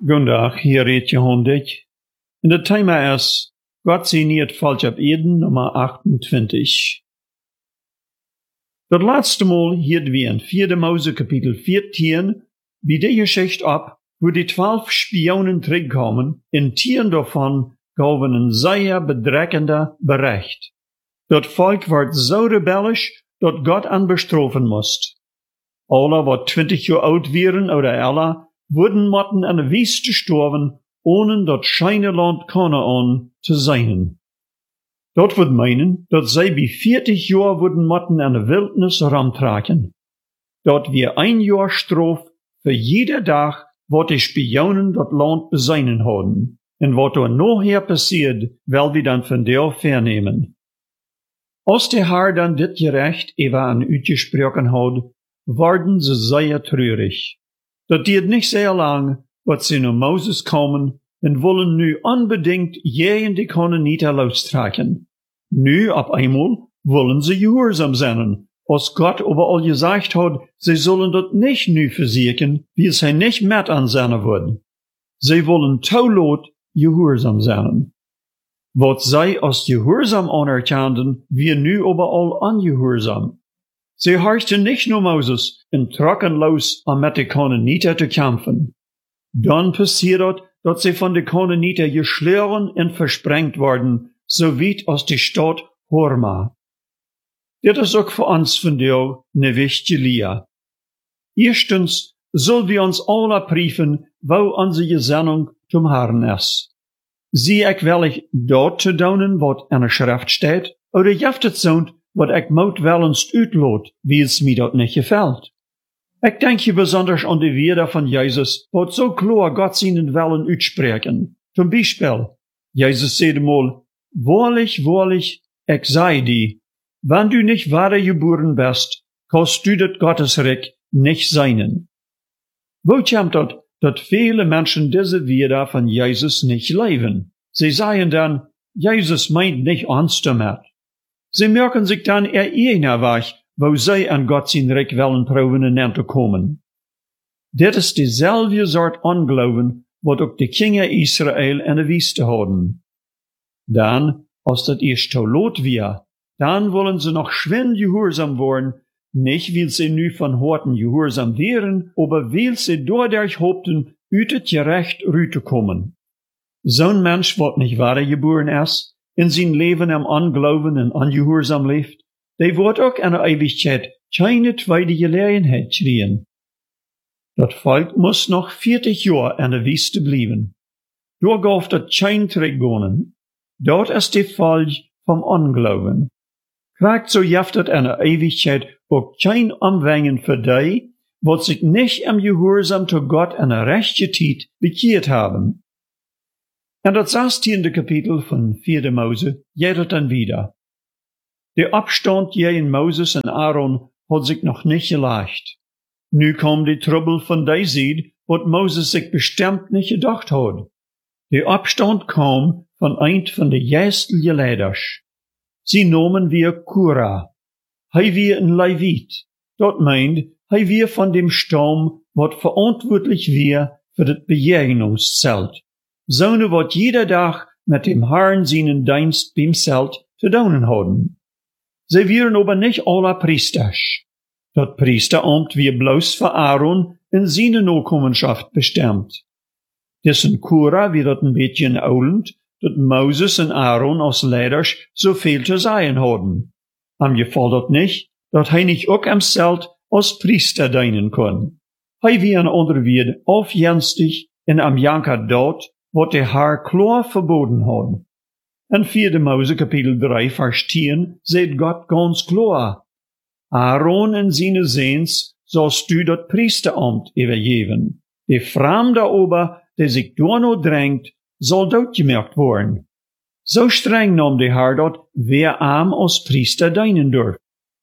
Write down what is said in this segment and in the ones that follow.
Goedendag, hier redt Johan Dick. En het thema is God signeert Volk op Eden, nummer 28. Dat laatste Mal hielden we in 4. Mose kapitel 14 bij de Geschichte op, wo die 12 Spionen terugkomen, en 10 davon gaven een zeer bedreckender Bericht. Dat Volk werd zo rebellisch, dat God aan bestrafen moest. Alle wat 20 jaar oud waren oder alle, wurden motten an der Wüste sterben, ohne dat scheine Land Kanaan zu sein. Dat wird meinen, dat zij bij 40 jaar wurden motten an der Wildnis ramtraken. Dat wir 1 Jahr straf für jeder Dag, wat die Spionen dat Land beseinen hadden. En wat er nachher passiert, wel wir dann von der vernehmen. Als der Herr dann dit gerecht even an uitgesproken had, worden ze sehr treurig. Dat duurt niet sehr lang, wat ze naar Moses komen en willen nu unbedingt jeden die Canaaniter lostraken. Nu op eenmaal willen ze gehoorzaam zijn, als Gott overal gezegd had, ze zullen dat niet nu verzieken, wie zij niet met aan zijn worden. Ze willen toelaat gehoorzaam zijn. Wat zij als gehoorzaam anerkenden, wie nu overal ongehoorzaam. Sie horchten nicht nur Moses en trokken los, om met de Canaaniter te kämpfen. Dan passiert dat sie von de Canaaniter geschlagen en versprengt worden, so weit als die Stadt Horma. Dit is ook voor ons vandaag een wichtige leer. Eerstens zullen wir uns alle prüfen, wo onze gezendung zum Herrn is. Zie ik wellig dort te doen wat in de schrift staat, oder jeft het zo'n wat ik moet wel eens uitlaat, wie es mir dat niet gefällt. Ik denk je besonders aan de Woorden van Jezus, wat zo klar Gott seinen Willen uitspreken. Zum Beispiel, Jezus zei mal, wahrlich, wahrlich, ik zei die, wenn du nicht wiedergeboren bist, kannst du das Gottesreich nicht sein. Wo kommt dat viele Menschen diese Woorden von Jesus nicht leben? Sie sagen dann, Jesus meint nicht ernst damit. Sie merken sich dann eigener Weg, wo sie an Gott sein Reich wollen proben en te komen. Dit is dezelfde soort ongeloven, wat ook de Kinder Israël in de Wüste hadden. Dan, als dat eerst te laat weer, dan willen ze nog schwind gehoorzaam worden, nicht weil sie nu von Horten gehoorzaam wären, aber weil sie dadurch hoopten, uit het gerecht ruit te komen. Zo'n mens wat niet wiedergeboren is, in zijn leven am ongeloven en ongehoorzaam leeft, die wordt ook in de eeuwigheid keine tweede gelegenheid krijgen. Dat volk moest nog 40 jaar in de Wüste blijven. Door gaf dat geen teruggaan. Dat is de volk van ongeloven. Krijgt zo jeft het in de eeuwigheid ook geen omwengen voor die, wat zich niet im gehoorzaam tot God in de rechte tijd bekeerd hebben. En dat 16e kapitel van 4. Mose geht het dan wieder. De opstand tegen Moses en Aaron had zich nog niet gelegt. Nu kwam de trouble van die zijde, wat Moses zich bestemd niet gedacht had. De opstand kwam van een van de geestelijke leiders. Sie nomen wir Kura. Hij weer een Levit. Dat meint, hij weer van dem Stamm, wat verantwoordelijk weer voor het bejegeningszelt. Zo'n wat jeder dag met dem Herrn seinen Dienst beim Zelt te doen hadden. Sie wären aber nicht alle Priesters. Dat Priesteramt wir bloß für Aaron in seine Nachkommenschaft bestimmt. Dessen Kura wird dat een beetje oulend, dat Moses en Aaron als Leiders zoveel te zeggen hadden. Am geval dat nicht, dat hij niet ook am Zelt als Priester dienen kon. Hij wie een ander weer afjenstig en am janker dat, wat de Herr klar verboden had. In 4. Mose kapitel 3 vers 10 zegt Gott ganz klar, Aaron en seine Seens sollst du dat Priesteramt übergeben. De Fremde aber, der sich daarno drängt, soll doodgemerkt worden. So streng nam de Herr dat, wer arm als Priester dienen durft.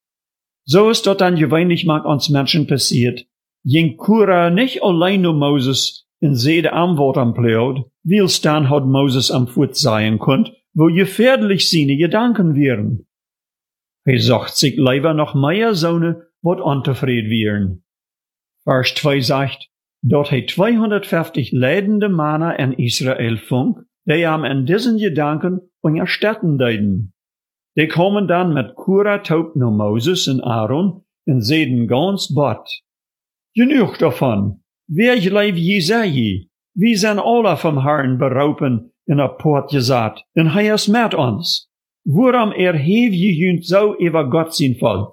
So ist dat dann gewöhnlich mag uns Menschen passiert. Jeng Kura nicht allein nur Moses in zede Antwort am Pleod, wils dann had Moses am Voet sein konnt, wo gefährlich seine Gedanken wären. Hij zocht sich lieber noch mehr Söhne, wat untevreden wären. Vers 2 sagt, dat hij 250 leidende mannen in Israël vond, die hem in diesen Gedanken unterstützen deiden. Die komen dan met Korah taub naar Moses en Aaron en zeiden ganz bot: Genoeg davon, wer leif Jesaja, wie zijn alle vom Herrn beroepen en op poort gezet, en hij is met ons. Waarom erheef je junt zo over God zijn volk?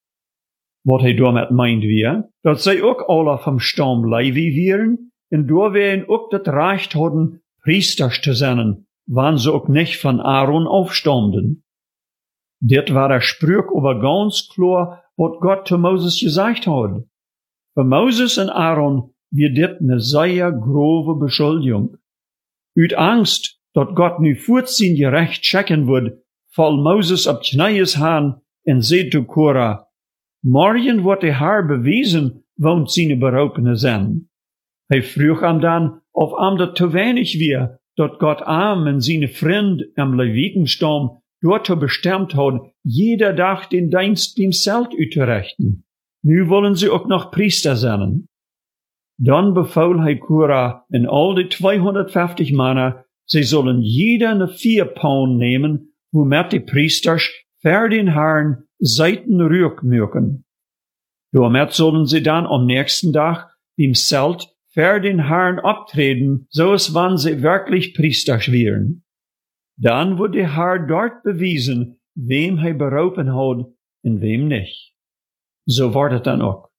Wat hij daarmee meint weer, dat zij ook alle vom Stamm Levi wären, en door werden ook dat recht hadden, priesters te zijn, wanneer ze ook niet van Aaron afstamden. Dit war der Spruch over ganz klar, wat Gott zu Moses gesagt hat. Für Moses en Aaron wird dit eine sehr grove Beschuldigung. Uit Angst, dat Gott nu voortzien gerecht checken wird, val Moses op knieën aan en zei zu Korah: Morgen wordt de Herr bewezen, woont seine beropene zijn. Hij vroeg hem dan, of hem dat te weinig weer, dat Gott hem en seine vriend am Levitenstam dort bestimmt hat, jeder Tag den Dienst dem Zelt uitrichten. Nu wollen sie auch noch Priester sein. Dann befahl hij Korah en all die 250 Männer, sie sollen jeder eine 4 Pound nehmen, womit die Priesters für den Herrn Seiten rückmücken. Damit sollen sie dann am nächsten Tag dem Zelt für den Herrn abtreten, so als wann sie wirklich Priesters wären. Dann wird der Herr dort bewiesen, wem hij beroepen hat en wem nicht. So wordt het dan ook.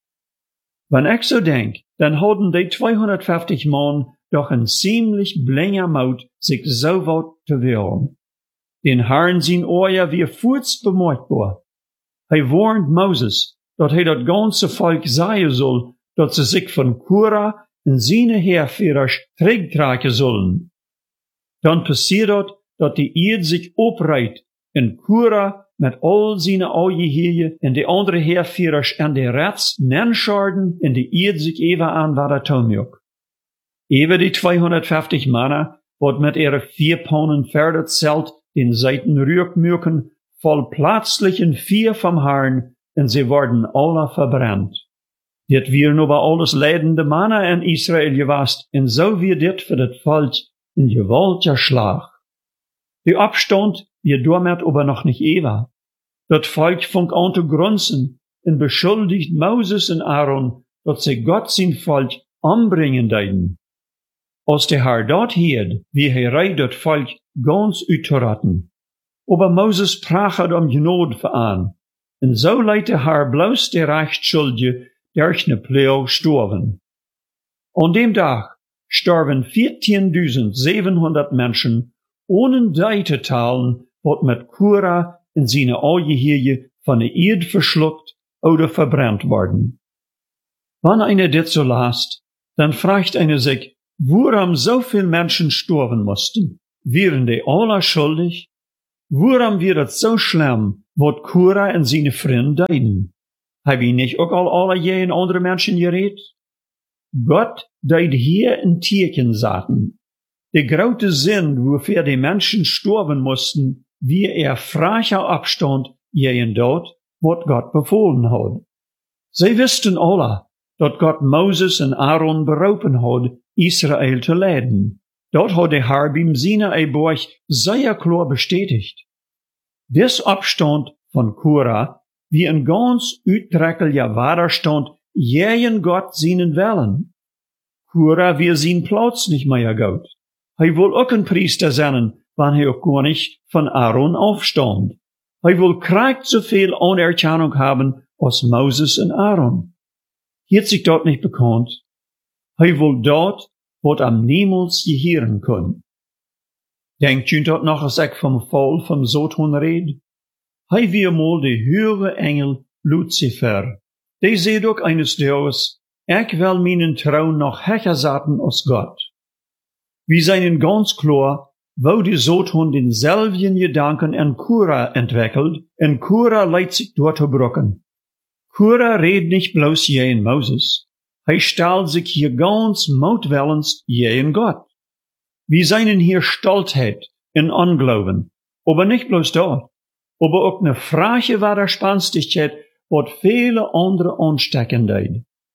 Wenn ich so denk, dann hadden die 250 Mann doch een ziemlich blinger Mut, sich so wat te wehren. Den Herrn zijn oor weer voorts bemerkbaar. Hij warnt Moses, dat hij dat ganze volk zeggen soll, dat ze zich van Korah en zijn heerführers terugtrekken zullen. Dan passiert dat die Erde sich opreiht en Korah met al zijn Augeheer en de andere heerführers en de rats nenscharden en de Erde sich even aan waar het toonjuk. Even die 250 Männer, wat met ihre 4 Paunen verder zelt, den Seiten rückmücken, voll plötzlich in 4 vom Herrn, en sie worden alle verbrannt. Dit wären aber alles leidende Männer in Israel gewast, en so wird dit für das Volk ein gewaltiger Schlag. Die Abstand wird damit aber noch nicht ewig. Das Volk fängt an zu grunzen und beschuldigt Moses und Aaron, dass sie Gott sein Volk umbringen deiden. Als der Herr dort hielt, wie er das Volk ganz uitzuretten. Aber Moses sprach Gnade an, und so leidt der Herr bloß der Rechtsschuldige durch ne Plau storven. An dem Tag starben 14.700 Menschen, ohne die te talen, wat met Korah en zijn Augeheer van de Erde verschluckt oder verbrannt worden. Wann einer dit so last, dann fragt einer sich, warum so viel Menschen sterben mussten? Wären die alle schuldig? Warum wird het so schlimm, wat Korah en seine Freunde deiden? Heb je nicht ook al alle jeen andere Menschen geredet? Gott deed hier een teken zaten. De grote Sinn, wofür die Menschen sterben mussten, wie frager Abstand jeen dort, wat Gott befohlen hat. Sie wussten alle, dat Gott Moses en Aaron beroepen had, Israel te leiden. Dort hat der Herr beim Sinai-Berg sehr klar bestätigt. Des Abstand von Korah wie ein ganz uitdrukkelijker Widerstand gegen Gott seinen Willen. Korah wie sein Platz nicht mehr gut. Hij will ook een priester zijn, wann hij ook gar nicht von Aaron aufstammt. Hij will krijgt zoveel Anerkennung haben als Moses en Aaron. Heeft sich dort nicht bekannt. Hij will dort, wat am niemals gehören kann. Denkt u dort noch, als ik vom Fall vom Satan red? Hij wie mal de höhere Engel Lucifer. Die seht ook eines Tages, ik will meinen Traum noch hecher zaten als Gott. Wir seien ganz klar, wo die Satan denselben Gedanken an Korah entwickelt, en Korah leidt sich dort zu brocken. Korah redt nicht bloß gegen Moses. Hij stellt sich hier ganz mutwillens gegen Gott. Wir seien hier Stolzheit en Unglauben, aber nicht bloß dort, aber auch ne freche Widerspenstigkeit, wat viele andere anstecken deed.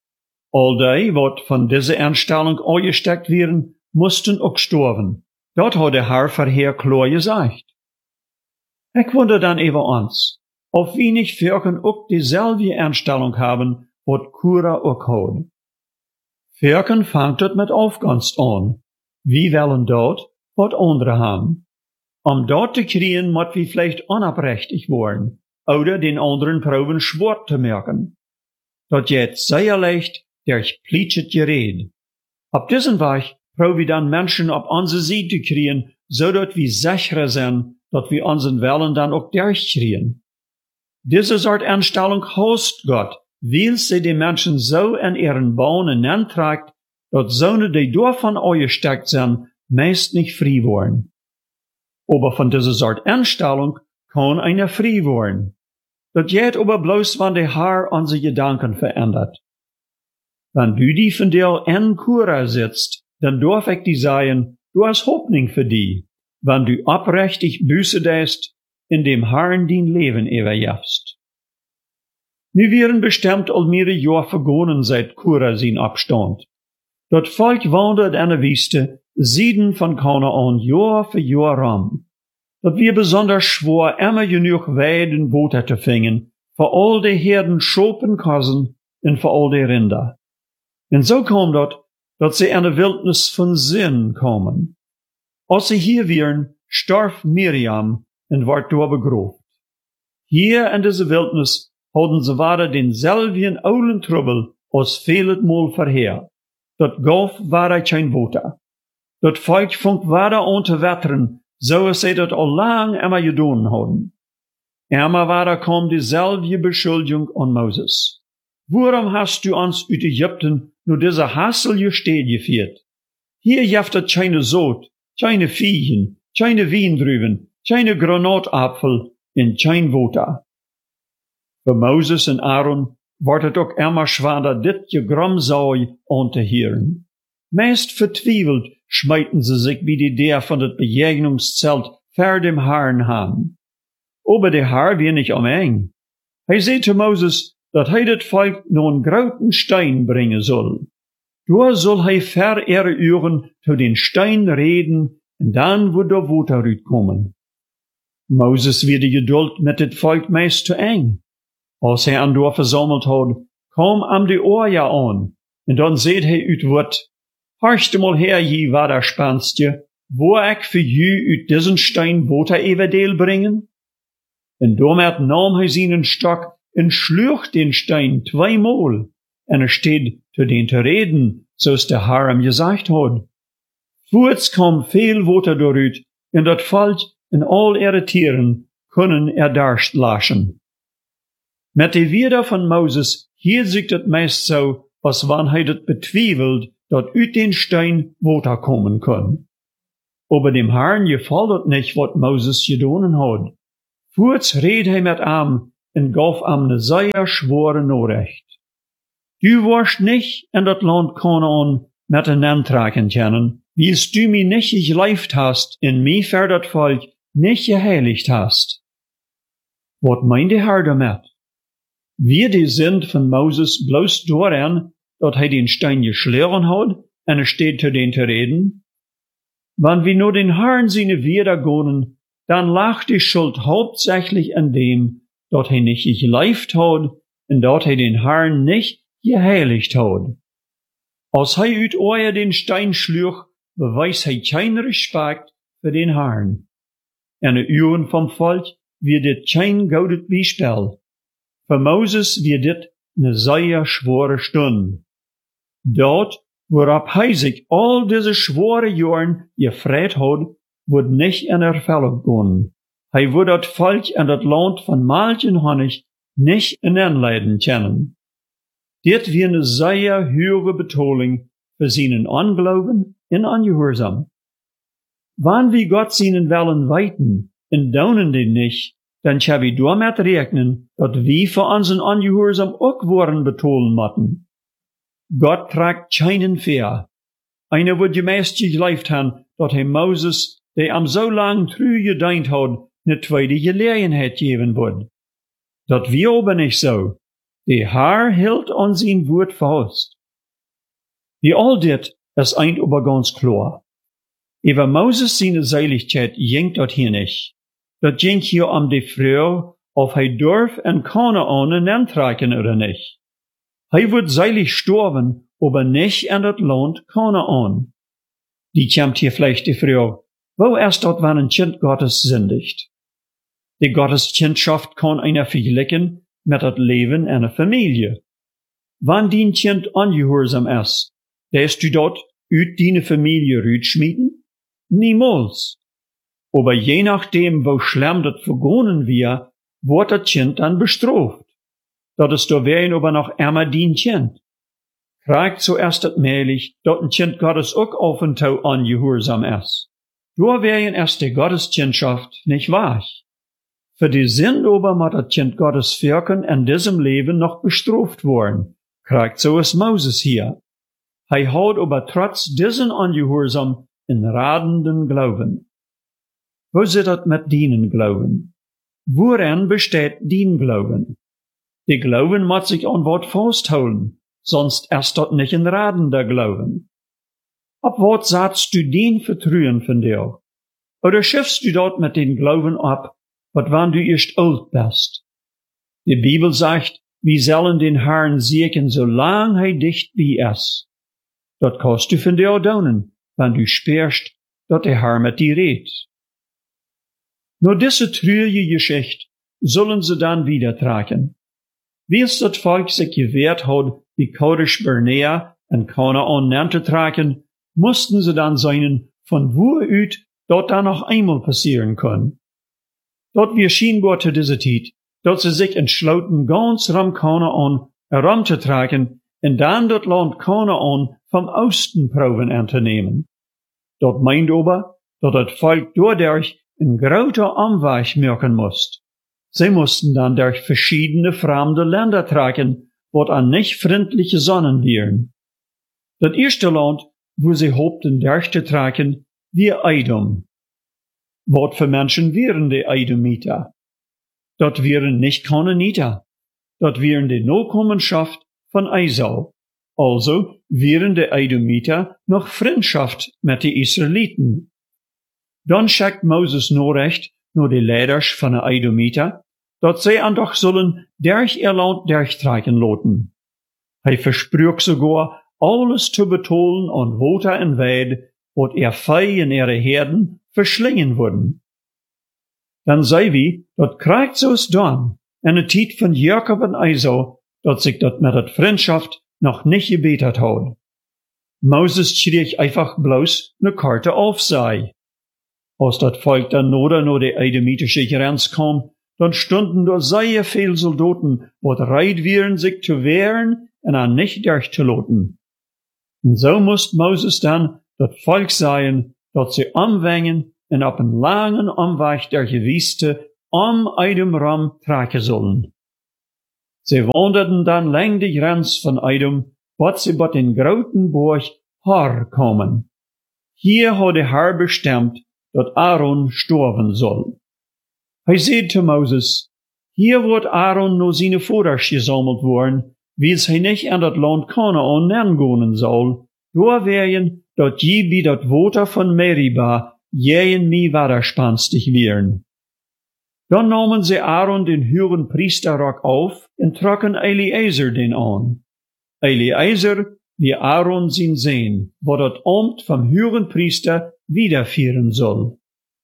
All die, wat von dieser Anstellung angesteckt werden, mussten auch sterben. Dat hat der Herr vorher klar gesagt. Ich wundere dann über uns, ob wir nicht Völkern auch dieselbe Anstellung haben, wat Kura auch hat. Völkern fangt het mit Aufgunst an. Wir wollen dort, wat andere haben. Dort te kriegen, moet wir vielleicht unabrechtig worden, oder den anderen proben schwor te merken. Dat geht sehr leicht durch pleitschet Gered. Ab diesen Weg proben wir dann Menschen auf unsere Seite kriegen, so dat wir sicherer sind, dat wir unseren Willen dann auch durchkriegen. Diese Art Anstellung host Gott, weil sie die Menschen so in ihren Bahnen anträgt, dat Söhne, die davon angesteckt sind, meist nicht frei worden. Aber von dieser Art Anstellung kann einer frei werden. Das geht aber bloß, wenn der Herr unsere Gedanken verändert. Wenn du die von dir in Kura sitzt, dann darf ich dir sagen, du hast Hoffnung für die, wenn du oprechtig Buße tust, in dem Herrn dein Leben überjährst. Wir wären bestimmt all mehrere Jahre vergangen seit Kura sein Abstand. Das Volk wandert in der Wüste, Süden von Kanaan Jahr für Jahr rum. Dat wir besonders schwor, immer genug Weiden Boter zu fingen, für all die Herden Schopenkassen und für all die Rinder. Und so kommt dat, dat sie in der Wildnis von Sinn kommen. Als sie hier wären, starb Miriam und ward dort begrabt. Hier in dieser Wildnis hadden sie weiter denselben oulen Trouble als vielet Mal vorher. Dat gaf weiter kein Boter. Dat Volk fängt weiter an zu wettern, so als sie das al lang immer getan haben. Immer weiter kam dieselbe Beschuldigung an Moses. Warum hast du uns aus Ägypten nur diese hasselige Städte geführt? Hier jaftet keine Sod, keine Viehen, keine Wiendrüben, keine Granatapfel und kein Water. Für Moses und Aaron wordt het ook immer schwerer, dit Gegromsau anzuhören. Meist vertwiebelt schmeiten sie sich wie die der von das Begegnungszelt vor dem Herrn haben. Aber der Herr wird nicht eng. Sagt zu Moses, dass das Volk nur einen großen Stein bringen soll. Da soll vor ihre Ohren zu den Stein reden, und dann wird der Water kommen. Moses wird die Geduld mit dem Volk meist zu eng. Als an dort versammelt hat, kam die Ohr an, und dann seht ut wat, horchte mal her, je Waderspanstje, wo ich für je ut diesen Stein Water everdeel bringen? Und damit nahm seinen Stock und schlug den Stein zweimal, und steht zu den zu reden, so es der Herr ihm gesagt hat. Voorts kam viel Water durch, und dat Volk und all ihre Tieren können Durst laschen. Mit de Wieder von Moses hier sich das meist so, als wann das betwiebelt, dat ut den Stein Water kommen kann. Aber dem Herrn gefällt das nicht, wat Moses gedonen hat. Voorts red mit ihm und gaf ihm ne sehr schwore Nachricht. Du warst nicht in dat Land Kanaan mit den Antragen kennen, wie es du mich nicht geleift hast, in mich für dat Volk nicht geheiligt hast. Wat meint der Herr damit? Wir die sind von Moses bloß daran, dass den Stein geschlagen hat, und steht zu den zu reden? Wenn wir nur den Herrn seine Wider gehen, dann lag die Schuld hauptsächlich an dem, dass nicht geleift hat und dass den Herrn nicht geheiligt hat. Als ut euer den Stein schlug, beweist kein Respekt für den Herrn. In den Ohren vom Volk wird dit kein goudet Beispiel. Für Moses wird dit ne sehr schwere Stunde. Dort, worauf sich all diese schwere Jahren gefreut hat, wird nicht in Erfüllung gehen. Wird das Volk in das Land von Milch und Honig nicht in Anleiden kennen. Dit wird eine sehr höhere Betonung für seinen Unglauben und Ungehorsam. Wann wir Gott seinen Willen weiten und daunen den nicht, dann kann wir damit rechnen, dass wir für unseren Ungehorsam auch Worten betonen müssen. Gott trägt keinen Fehl. Einer wird gemäß geleift haben, dass Moses, der am so lang treu gedient hat, ne zweite Gelegenheit geben wird. Das wir aber nicht so. Der Herr hält an sein Wort fest. Wie all dit is eind aber ganz klar. Über Moses seine Seiligkeit jingt dort hier nicht. Dat jingt hier die Frau, ob hij darf en Kanaan en antrekken oder nicht. Hij wird seilig sterben, aber nicht in dat Land Kanaan. Die kommt hier vielleicht die Frau, wo erst dort, wann ein Kind Gottes sündigt. Die Gotteskindschaft kann einer vergleichen mit dat Leben einer Familie. Wann dein Kind ungehorsam ist, lässt du dort uit deine Familie rütschmieden? Niemals. Aber je nachdem, wo schlimm dat vergonnen wir, wird das Kind dann bestraft. Dat ist da wären aber noch immer dein Kind. Kriegt zuerst dat mählich, dat ein Kind Gottes auch auf und zu ungehorsam ist. Da wären erst die Gotteskindschaft nicht wahr. Für die Sünde aber muss das Kind Gottes wirken in diesem Leben noch bestraft worden. Kriegt so ist Moses hier. Hij hat aber trotz diesen Ungehorsam in radenden Glauben. Wo sieht das mit dienen Glauben? Woran besteht dien Glauben? Die Glauben muss sich an Wort festhalten, sonst ist das nicht ein radender Glauben. Ab wat sagst du dien vertrauen von dir? Oder schiffst du dort mit den Glauben ab, wat wann du erst alt bist? Die Bibel sagt, wir sollen den Herrn siegen, solange hij dicht bei ist. Dat kannst du von dir daunen, wenn du spürst, dat der Herr mit dir redet. Nur diese traurige Geschichte sollen sie dann wieder tragen. Wie es das Volk sich gewehrt hat, die Kadesh Barnea und Kanaan nannte tragen, mussten sie dann sein, von wo uit dort dann noch einmal passieren kann. Dort wir scheinbar zu dieser Zeit, dort sie sich entschlossen, ganz ram Kanaan herumzutragen und dann das Land Kanaan vom Osten proben anzunehmen. Dort meint aber, dass das Volk dadurch ein großer Umweg merken muss. Sie mussten dann durch verschiedene fremde Länder tragen, wo an nicht freundliche Sonnen wären. Das erste Land, wo sie hofften durchzutragen, war Edom. Was für Menschen wären die Edomiter? Dort wären nicht Kanaaniter. Dort wären die Nachkommenschaft von Esau. Also wären die Edomiter noch Freundschaft mit den Israeliten. Dann schickt Moses Nachricht nur die Leiders von den Edomiter, dass sie an doch sollen durch ihr Land durchtragen lassen. Er versprach sogar, alles zu betonen an Water und Weid, wat Vieh in ihre Herden verschlingen würden. Dann sei wie, dat kriegt so es dann, in der Zeit von Jakob und Esau, dat sich dat mit der Freundschaft noch nicht gebetet hat. Moses schrieb einfach bloß ne Karte auf sei. Als dat Volk dann nur die edomitische Grenze kam, dann stunden da sehr viel Soldaten, wat reit wären, sich zu wehren und an nicht durchzulassen. Und so musste Moses dann dat Volk sein, dat sie umwängen und auf einen langen Umweg der Wüste Edom rum tragen sollen. Sie wanderten dann lang die Grenze von Edom, bis sie bei den großen Burg Hor kommen. Hier hat der Herr bestimmt, dass Aaron sterben soll. Er sagt zu Moses, hier wird Aaron nur seine Vaters gesammelt worden, wie es nicht in das Land Kanaan nennen soll, da wären, dat je bij dat water von Meriba je en mij widerspenstig wären. Dann nahmen sie Aaron den höheren Priesterrock auf und trocken Eliezer den an. Eliezer, wie Aaron sein Sohn, wo das Amt vom höheren Priester wiederführen soll.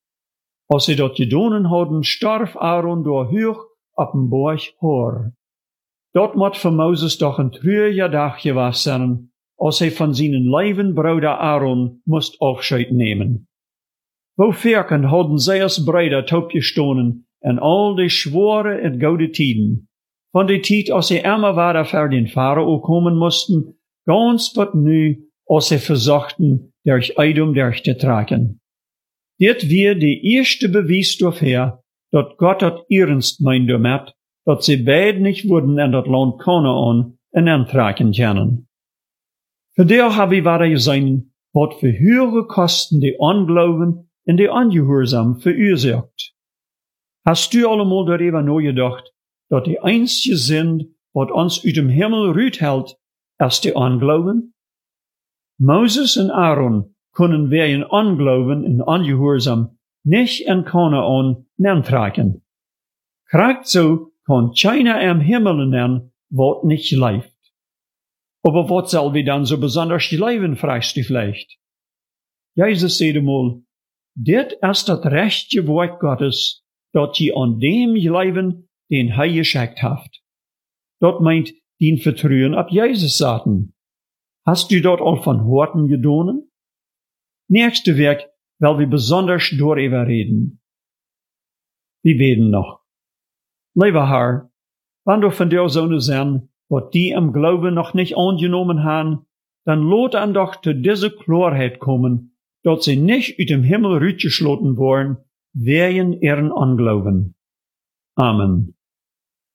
Als sie dort gedonen hadden, starb Aaron door hoch op den Berg Hor. Dort moet für Moses doch ein trüger Tag gewesen sein, als hij von seinen lieben Bruder Aaron musst Abschied nehmen. Wo verken hadden zij als Brüder taubgestonen en al die schwere en goude Tiden. Von der Tijd als sie immer weiter für den Pharao kommen mussten, ganz wat nu, als sie versuchten, durch Edom durchzutragen. Dit wir die erste Beweis dafür, dat Gott hat ernst meint damit, dat sie beide nicht wurden in dat Land Kanaan en antragen können. Für der habe ich weiter gesehen, wat für höhere Kosten die Unglauben und die Ungehorsam verursacht. Hast du allemal darüber nachgedacht, dat die einzige sind, wat uns uit dem Himmel rührt hält, ist die Unglauben? Moses und Aaron können wegen Unglauben und Ungehorsam nicht in Kanaan neertragen. Kriegt so kann keiner am Himmel nennen, wat nicht leeft. Aber wat soll wir dann so besonders leben, fragst du vielleicht? Jesus sagt einmal, dit ist das rechte Wort Gottes, dat je an dem leben, den er geschickt haft. Dat meint, den Vertrauen ab Jesus saten. Hast du dort all von Horten gedonen? Nächste Werk, weil wir besonders darüber reden. Wir beten noch. Lieber Herr, wenn du von der Sonne sein, wat die im Glauben noch nicht angenommen haben, dann lot an doch zu dieser Klarheit kommen, dass sie nicht uit dem Himmel rausgeschlossen worden, wegen ihren Unglauben. Amen.